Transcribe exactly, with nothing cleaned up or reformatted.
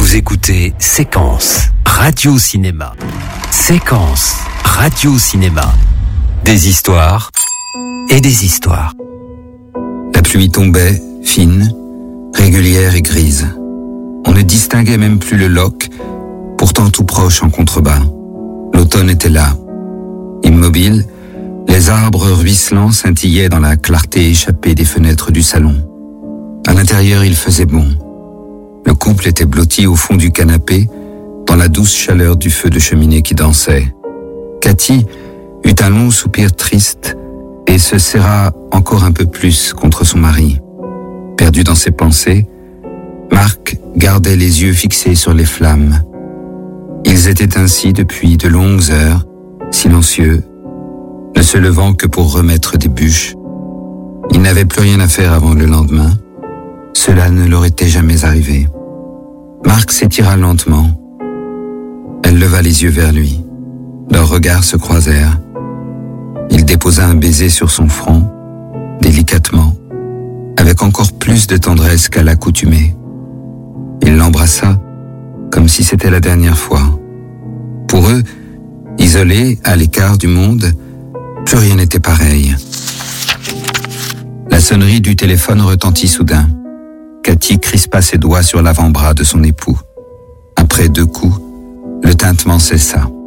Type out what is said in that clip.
Vous écoutez Séquence Radio Cinéma. Séquence Radio Cinéma. Des histoires et des histoires. La pluie tombait, fine, régulière et grise. On ne distinguait même plus le loch, pourtant tout proche en contrebas. L'automne était là. Immobile, les arbres ruisselants scintillaient dans la clarté échappée des fenêtres du salon. À l'intérieur, il faisait bon. Le couple était blotti au fond du canapé, dans la douce chaleur du feu de cheminée qui dansait. Cathy eut un long soupir triste et se serra encore un peu plus contre son mari. Perdu dans ses pensées, Marc gardait les yeux fixés sur les flammes. Ils étaient ainsi depuis de longues heures, silencieux, ne se levant que pour remettre des bûches. Ils n'avaient plus rien à faire avant le lendemain. Cela ne leur était jamais arrivé. Marc s'étira lentement. Elle leva les yeux vers lui. Leurs regards se croisèrent. Il déposa un baiser sur son front, délicatement, avec encore plus de tendresse qu'à l'accoutumée. Il l'embrassa, comme si c'était la dernière fois. Pour eux, isolés, à l'écart du monde, plus rien n'était pareil. La sonnerie du téléphone retentit soudain. Cathy crispa ses doigts sur l'avant-bras de son époux. Après deux coups, le tintement cessa.